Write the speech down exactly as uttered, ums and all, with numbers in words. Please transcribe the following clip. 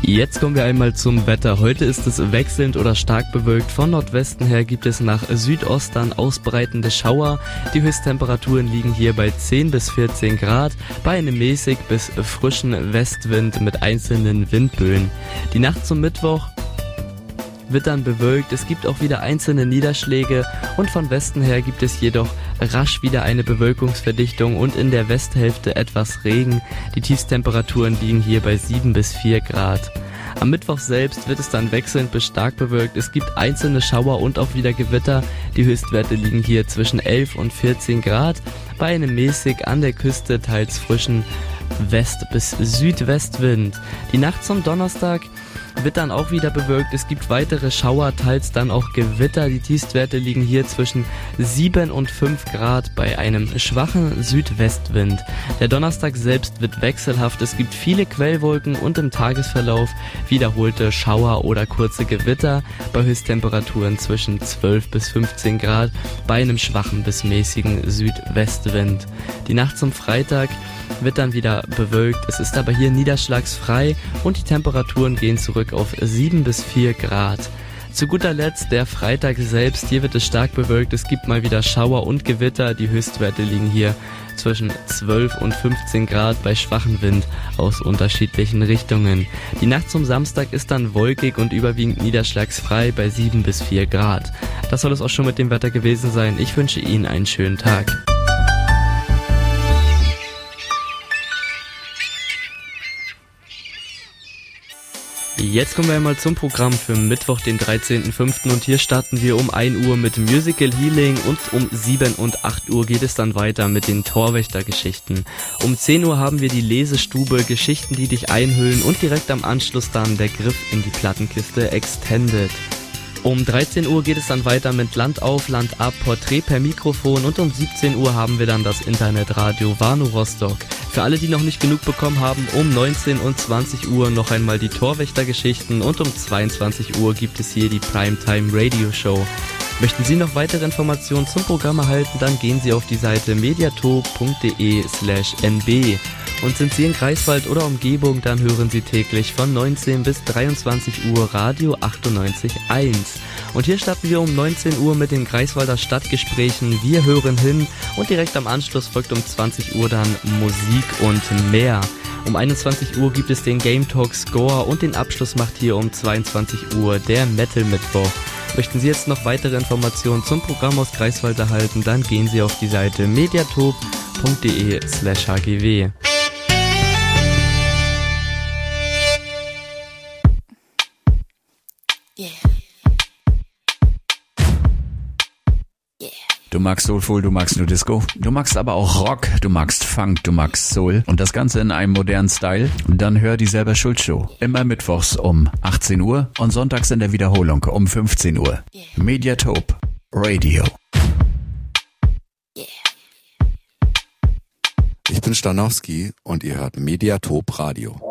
Jetzt kommen wir einmal zum Wetter. Heute ist es wechselnd oder stark bewölkt. Von Nordwesten her gibt es nach Südostern ausbreitende Schauer. Die Höchsttemperaturen liegen hier bei zehn bis vierzehn Grad, bei einem mäßig bis frischen Westwind mit einzelnen Windböen. Die Nacht zum Mittwoch wird dann bewölkt, es gibt auch wieder einzelne Niederschläge und von Westen her gibt es jedoch rasch wieder eine Bewölkungsverdichtung und in der Westhälfte etwas Regen. Die Tiefstemperaturen liegen hier bei sieben bis vier Grad. Am Mittwoch selbst wird es dann wechselnd bis stark bewölkt, es gibt einzelne Schauer und auch wieder Gewitter. Die Höchstwerte liegen hier zwischen elf und vierzehn Grad, bei einem mäßig an der Küste teils frischen West- bis Südwestwind. Die Nacht zum Donnerstag wird dann auch wieder bewölkt. Es gibt weitere Schauer, teils dann auch Gewitter. Die Tiefstwerte liegen hier zwischen sieben und fünf Grad bei einem schwachen Südwestwind. Der Donnerstag selbst wird wechselhaft. Es gibt viele Quellwolken und im Tagesverlauf wiederholte Schauer oder kurze Gewitter bei Höchsttemperaturen zwischen zwölf bis fünfzehn Grad bei einem schwachen bis mäßigen Südwestwind. Die Nacht zum Freitag wird dann wieder bewölkt. Es ist aber hier niederschlagsfrei und die Temperaturen gehen zurück auf sieben bis vier Grad. Zu guter Letzt der Freitag selbst. Hier wird es stark bewölkt. Es gibt mal wieder Schauer und Gewitter. Die Höchstwerte liegen hier zwischen zwölf und fünfzehn Grad bei schwachem Wind aus unterschiedlichen Richtungen. Die Nacht zum Samstag ist dann wolkig und überwiegend niederschlagsfrei bei sieben bis vier Grad. Das soll es auch schon mit dem Wetter gewesen sein. Ich wünsche Ihnen einen schönen Tag. Jetzt kommen wir einmal zum Programm für Mittwoch, den dreizehnten fünften und hier starten wir um ein Uhr mit Musical Healing und um sieben und acht Uhr geht es dann weiter mit den Torwächtergeschichten. Um zehn Uhr haben wir die Lesestube, Geschichten, die dich einhüllen und direkt am Anschluss dann der Griff in die Plattenkiste Extended. Um dreizehn Uhr geht es dann weiter mit Land auf, Land ab, Porträt per Mikrofon und um siebzehn Uhr haben wir dann das Internetradio Warnow Rostock. Für alle, die noch nicht genug bekommen haben, um neunzehn und zwanzig Uhr noch einmal die Torwächtergeschichten und um zweiundzwanzig Uhr gibt es hier die Primetime Radio Show. Möchten Sie noch weitere Informationen zum Programm erhalten, dann gehen Sie auf die Seite mediatop.de slash nb. Und sind Sie in Greifswald oder Umgebung, dann hören Sie täglich von neunzehn bis dreiundzwanzig Uhr Radio achtundneunzig Komma eins. Und hier starten wir um neunzehn Uhr mit den Greifswalder Stadtgesprächen. Wir hören hin und direkt am Anschluss folgt um zwanzig Uhr dann Musik und mehr. Um einundzwanzig Uhr gibt es den Game Talk Score und den Abschluss macht hier um zweiundzwanzig Uhr der Metal Mittwoch. Möchten Sie jetzt noch weitere Informationen zum Programm aus Greifswald erhalten, dann gehen Sie auf die Seite mediatop.de slash hgw. Du magst Soulful, du magst nur Disco, du magst aber auch Rock, du magst Funk, du magst Soul und das Ganze in einem modernen Style? Dann hör die Selber Schuld Show. Immer mittwochs um achtzehn Uhr und sonntags in der Wiederholung um fünfzehn Uhr. Mediatop Radio. Ich bin Stanowski und ihr hört Mediatop Radio.